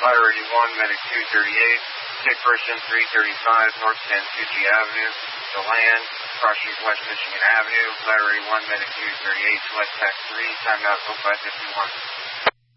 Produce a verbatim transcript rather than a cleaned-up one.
Fire eighty-one, Medic two thirty-eight, take person three thirty-five, North San Suchi Avenue, to land, crossing West Michigan Avenue, Fire eighty-one, Medic two thirty-eight, Select Tax three, timeout oh five fifty-one.